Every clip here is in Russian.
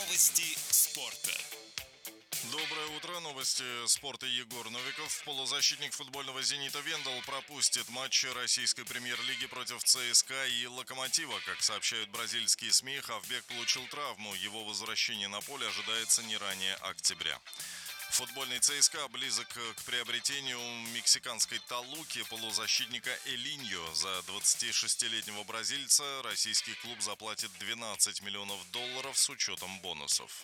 Новости спорта. Доброе утро. Новости спорта. Егор Новиков. Полузащитник футбольного «Зенита» Вендел пропустит матч российской премьер-лиги против ЦСКА и «Локомотива». Как сообщают бразильские СМИ, хавбек получил травму. Его возвращение на поле ожидается не ранее октября. Футбольный ЦСКА близок к приобретению мексиканской Толуки полузащитника Элиньо. За 26-летнего бразильца российский клуб заплатит $12 миллионов с учетом бонусов.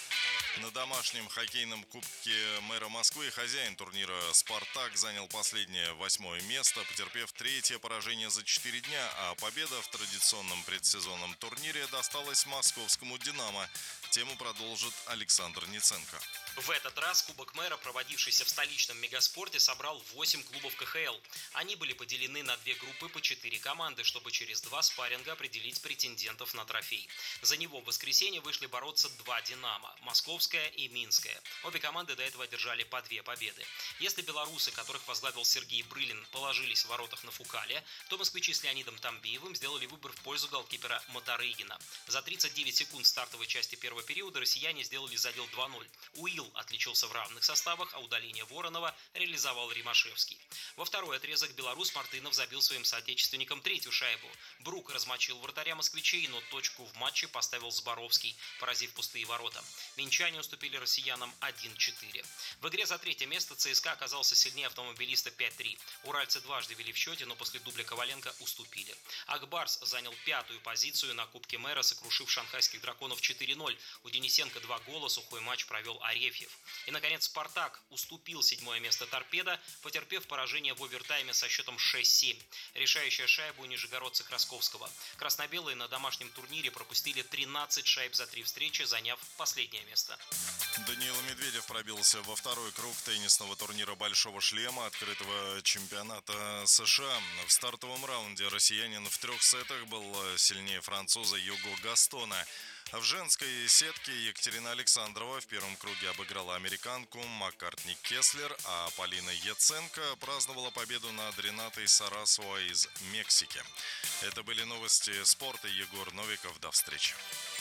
На домашнем хоккейном кубке мэра Москвы хозяин турнира «Спартак» занял последнее 8-е место, потерпев третье поражение за 4 дня, а победа в традиционном предсезонном турнире досталась московскому «Динамо». Тему продолжит Александр Ниценко. В этот раз Кубок мэра, проводившийся в столичном мегаспорте, собрал 8 клубов КХЛ. Они были поделены на 2 группы по 4 команды, чтобы через 2 спарринга определить претендентов на трофей. За него в воскресенье вышли бороться 2 «Динамо» – Московская и Минская. Обе команды до этого одержали по 2 победы. Если белорусы, которых возглавил Сергей Брылин, положились в воротах на Фукале, то москвичи с Леонидом Тамбиевым сделали выбор в пользу голкипера Мотарыгина. За 39 секунд стартовой части первого периода россияне сделали задел 2-0. Уилл отличился в равных составах, а удаление Воронова реализовал Римашевский. Во второй отрезок белорус Мартынов забил своим соотечественникам 3-ю шайбу. Брук размочил вратаря москвичей, но точку в матче поставил Зборовский, поразив пустые ворота. Минчане уступили россиянам 1-4. В игре за 3-е место ЦСКА оказался сильнее автомобилиста 5-3. Уральцы дважды вели в счете, но после дубля Коваленко уступили. Акбарс занял 5-ю позицию на Кубке мэра, сокрушив шанхайских драконов 4-0. У Денисенко 2 гола, сухой матч провел Арефьев. И, наконец, «Спартак» уступил 7-е место «Торпедо», потерпев поражение в овертайме со счетом 6-7. Решающая шайба у нижегородца Красковского. Красно-белые на домашнем турнире пропустили 13 шайб за 3 встречи, заняв последнее место. Даниил Медведев пробился во второй круг теннисного турнира «Большого шлема» открытого чемпионата США. В стартовом раунде россиянин в 3 сетах был сильнее француза Юго Гастона. В женской сетке Екатерина Александрова в первом круге обыграла американку Маккартни Кеслер, а Полина Яценко праздновала победу над Ренатой Сарасуа из Мексики. Это были новости спорта. Егор Новиков. До встречи.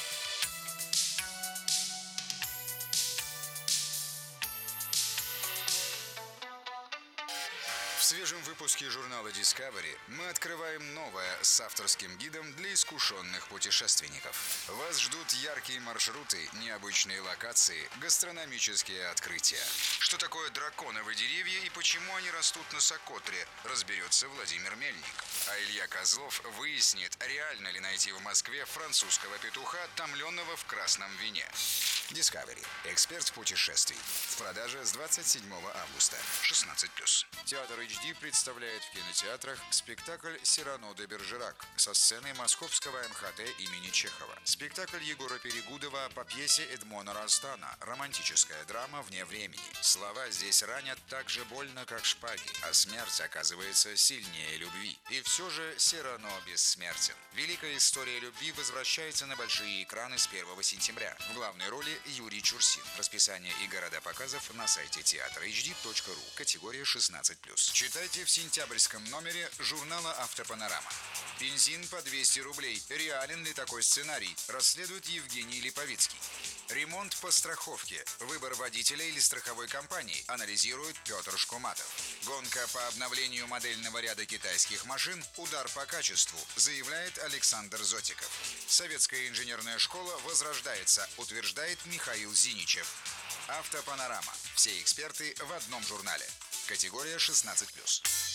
В свежем выпуске журнала Discovery мы открываем новое с авторским гидом для искушенных путешественников. Вас ждут яркие маршруты, необычные локации, гастрономические открытия. Что такое драконовые деревья и почему они растут на Сокотре, разберется Владимир Мельник. А Илья Козлов выяснит, реально ли найти в Москве французского петуха, томленного в красном вине. Discovery. Эксперт путешествий. В продаже с 27 августа. 16+. Театр HD представляет в кинотеатрах спектакль «Сирано де Бержерак» со сцены Московского МХТ имени Чехова. Спектакль Егора Перегудова по пьесе Эдмона Растана. Романтическая драма вне времени. Слова здесь ранят так же больно, как шпаги, а смерть оказывается сильнее любви. И все же Сирано бессмертен. Великая история любви возвращается на большие экраны с 1 сентября. В главной роли Юрий Чурсин. Расписание и города показов на сайте teatrhd.ru. Категория 16+. Читайте в сентябрьском номере журнала «Автопанорама». Бензин по 200 рублей. Реален ли такой сценарий? Расследует Евгений Липовицкий. Ремонт по страховке. Выбор водителя или страховой компании. Анализирует Петр Шкуматов. Гонка по обновлению модельного ряда китайских машин. Удар по качеству, заявляет Александр Зотиков. Советская инженерная школа возрождается, утверждает Михаил Зиничев. Автопанорама. Все эксперты в одном журнале. Категория 16+.